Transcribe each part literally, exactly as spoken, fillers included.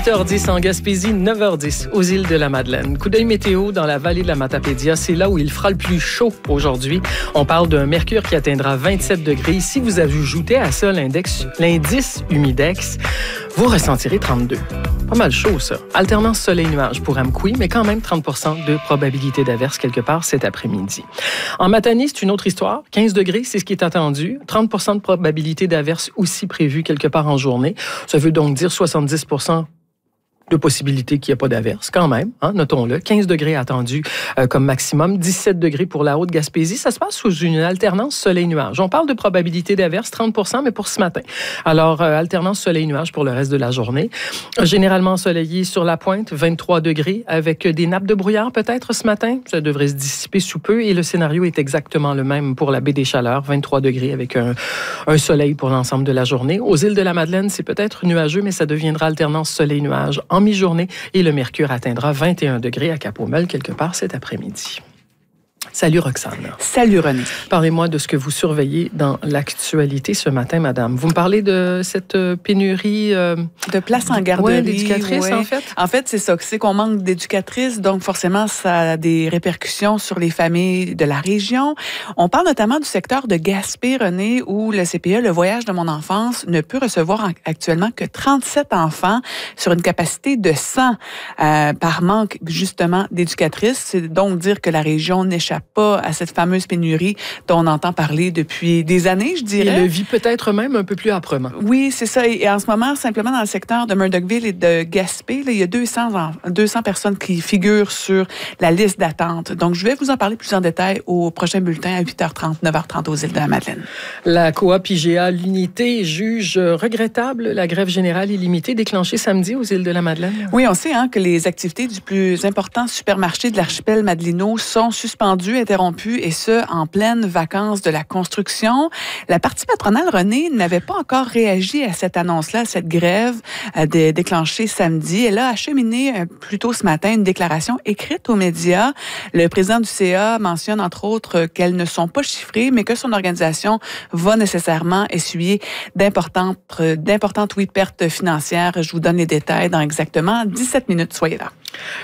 huit heures dix en Gaspésie, neuf heures dix aux îles de la Madeleine. Coup d'œil météo dans la vallée de la Matapédia, c'est là où il fera le plus chaud aujourd'hui. On parle d'un mercure qui atteindra vingt-sept degrés. Si vous ajoutez à ça l'index, l'indice humidex, vous ressentirez trente-deux. Pas mal chaud, ça. Alternance soleil-nuage pour Amqui, mais quand même trente pour cent de probabilité d'averse quelque part cet après-midi. En Matanie, c'est une autre histoire. quinze degrés, c'est ce qui est attendu. trente pour cent de probabilité d'averse aussi prévue quelque part en journée. Ça veut donc dire soixante-dix pour cent de possibilité qu'il n'y ait pas d'averse, quand même, hein, notons-le. quinze degrés attendus euh, comme maximum, dix-sept degrés pour la Haute-Gaspésie. Ça se passe sous une alternance soleil-nuage. On parle de probabilité d'averse, trente pour cent, mais pour ce matin. Alors, euh, alternance soleil-nuage pour le reste de la journée. Généralement ensoleillé sur la pointe, vingt-trois degrés, avec des nappes de brouillard peut-être ce matin. Ça devrait se dissiper sous peu et le scénario est exactement le même pour la baie des Chaleurs, vingt-trois degrés avec un, un soleil pour l'ensemble de la journée. Aux îles de la Madeleine, c'est peut-être nuageux, mais ça deviendra alternance soleil-nuage en mi-journée et le mercure atteindra vingt et un degrés à Cap-aux-Meules quelque part cet après-midi. Salut Roxane. Salut René. Parlez-moi de ce que vous surveillez dans l'actualité ce matin, madame. Vous me parlez de cette pénurie... Euh... De places en garderie. Oui, d'éducatrices, ouais. en fait. En fait, c'est ça. C'est qu'on manque d'éducatrices, donc forcément, ça a des répercussions sur les familles de la région. On parle notamment du secteur de Gaspé, René, où le C P E, le voyage de mon enfance, ne peut recevoir actuellement que trente-sept enfants sur une capacité de cent euh, par manque, justement, d'éducatrices. C'est donc dire que la région n'échappe pas à cette fameuse pénurie dont on entend parler depuis des années, je dirais. Et le vit peut-être même un peu plus âprement. Oui, c'est ça. Et en ce moment, simplement dans le secteur de Murdochville et de Gaspé, là, il y a deux cents, deux cents personnes qui figurent sur la liste d'attente. Donc, je vais vous en parler plus en détail au prochain bulletin à huit heures trente, neuf heures trente aux îles de la Madeleine. La coop I G A L'Unité juge regrettable la grève générale illimitée déclenchée samedi aux îles de la Madeleine. Oui, on sait hein, que les activités du plus important supermarché de l'archipel madelino sont suspendues, interrompues, et ce, en pleine vacances de la construction. La partie patronale, René, n'avait pas encore réagi à cette annonce-là, à cette grève euh, de, déclenchée samedi. Elle a acheminé euh, plus tôt ce matin une déclaration écrite aux médias. Le président du C A mentionne, entre autres, euh, qu'elles ne sont pas chiffrées, mais que son organisation va nécessairement essuyer d'importantes, euh, d'importantes oui, pertes financières. Je vous donne les détails dans exactement dix-sept minutes. Soyez là.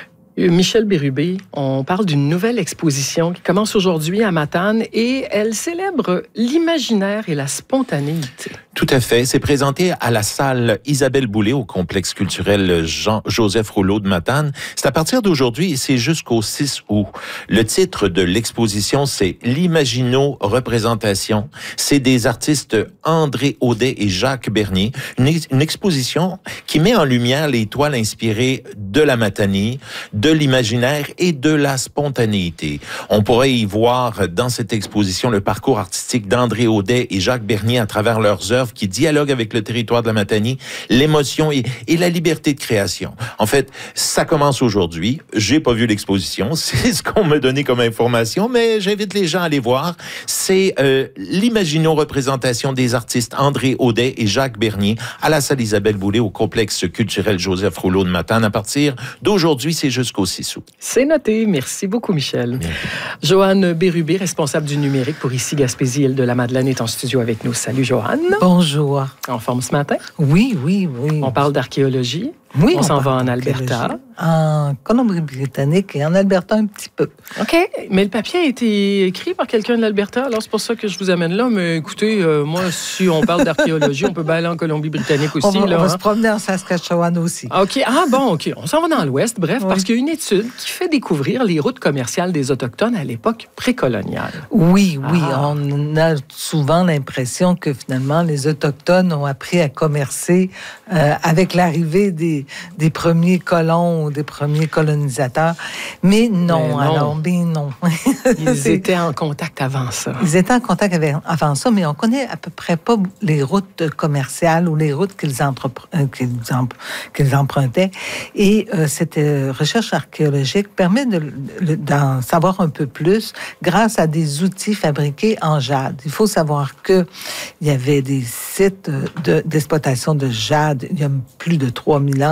Michel Bérubé, on parle d'une nouvelle exposition qui commence aujourd'hui à Matane et elle célèbre l'imaginaire et la spontanéité. Tout à fait. C'est présenté à la salle Isabelle Boulay au complexe culturel Jean-Joseph Rouleau de Matane. C'est à partir d'aujourd'hui et c'est jusqu'au six août. Le titre de l'exposition, c'est l'Imagino Représentation. C'est des artistes André Audet et Jacques Bernier. Une, une exposition qui met en lumière les toiles inspirées de la Matanie, de l'imaginaire et de la spontanéité. On pourrait y voir dans cette exposition le parcours artistique d'André Audet et Jacques Bernier à travers leurs œuvres qui dialoguent avec le territoire de la Matanie, l'émotion et, et la liberté de création. En fait, ça commence aujourd'hui. J'ai pas vu l'exposition, c'est ce qu'on m'a donné comme information, mais j'invite les gens à aller voir. C'est euh, l'Imagino Représentation des artistes André Audet et Jacques Bernier à la salle Isabelle Boulay au complexe culturel Joseph Rouleau de Matane. À partir d'aujourd'hui, c'est jusqu'au six août. C'est noté. Merci beaucoup, Michel. Merci. Joanne Bérubé, responsable du numérique pour ici Gaspésie, île de la Madeleine, est en studio avec nous. Salut, Joanne. Bonjour. En forme ce matin? Oui, oui, oui. On parle d'archéologie. Oui, on, on s'en va en Alberta. En Colombie-Britannique et en Alberta un petit peu. OK. Mais le papier a été écrit par quelqu'un de l'Alberta, alors c'est pour ça que je vous amène là. Mais écoutez, euh, moi, si on parle d'archéologie, on peut bien aller en Colombie-Britannique aussi. On va, là, on va hein? se promener en Saskatchewan aussi. OK. Ah bon, OK. On s'en va dans l'Ouest, bref, oui. Parce qu'il y a une étude qui fait découvrir les routes commerciales des Autochtones à l'époque précoloniale. Oui, oui. Ah. On a souvent l'impression que finalement, les Autochtones ont appris à commercer euh, avec l'arrivée des, des premiers colons ou des premiers colonisateurs. Mais non, mais non. alors, mais non. Ils étaient en contact avant ça. Ils étaient en contact avec, avant ça, mais on connaît à peu près pas les routes commerciales ou les routes qu'ils, entrepre, euh, qu'ils, emp, qu'ils empruntaient. Et euh, cette euh, recherche archéologique permet de, de, d'en savoir un peu plus grâce à des outils fabriqués en jade. Il faut savoir que il y avait des sites de, d'exploitation de jade il y a plus de trois mille ans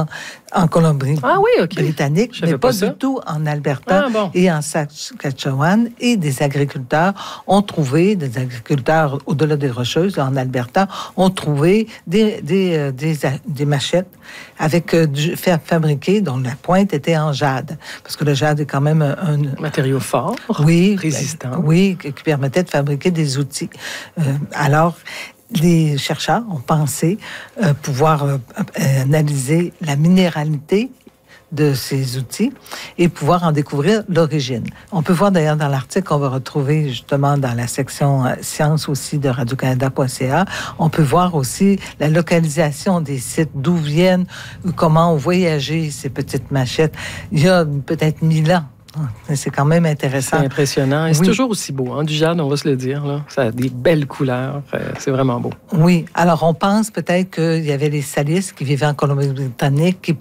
dans, en Colombie-Britannique, ah, oui, mais pas, pas du tout en Alberta ah, bon. et en Saskatchewan. Et des agriculteurs ont trouvé, des agriculteurs au-delà des Rocheuses, en Alberta, ont trouvé des, des, des, des machettes avec du fer fabriqué dont la pointe était en jade. Parce que le jade est quand même un... un matériau fort, oui, résistant. Ben, oui, qui permettait de fabriquer des outils. Euh, alors, les chercheurs ont pensé euh, pouvoir euh, euh, analyser la minéralité de ces outils et pouvoir en découvrir l'origine. On peut voir d'ailleurs dans l'article qu'on va retrouver justement dans la section euh, sciences aussi de radio canada point c a, on peut voir aussi la localisation des sites, d'où viennent, comment ont voyagé ces petites machettes il y a peut-être mille ans. C'est quand même intéressant. C'est impressionnant. Et c'est oui. toujours aussi beau, hein? Du jade, on va se le dire. Là. Ça a des belles couleurs. C'est vraiment beau. Oui. Alors, on pense peut-être qu'il y avait les Salis qui vivaient en Colombie-Britannique, qui